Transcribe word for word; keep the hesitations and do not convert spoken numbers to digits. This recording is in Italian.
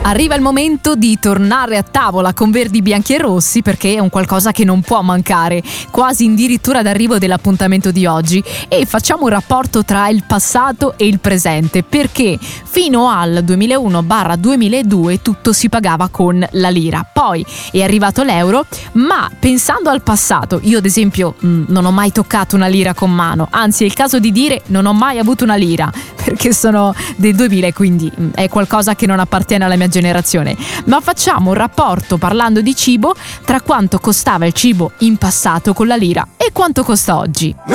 Arriva il momento di tornare a tavola con verdi, bianchi e rossi, perché è un qualcosa che non può mancare, quasi addirittura d'arrivo dell'appuntamento di oggi, e facciamo un rapporto tra il passato e il presente, perché fino al duemilauno duemiladue tutto si pagava con la lira, poi è arrivato l'euro, ma pensando al passato, io ad esempio mh, non ho mai toccato una lira con mano, anzi è il caso di dire non ho mai avuto una lira, perché sono del duemila, quindi mh, è qualcosa che non appartiene alla mia generazione. Ma facciamo un rapporto, parlando di cibo, tra quanto costava il cibo in passato con la lira e quanto costa oggi.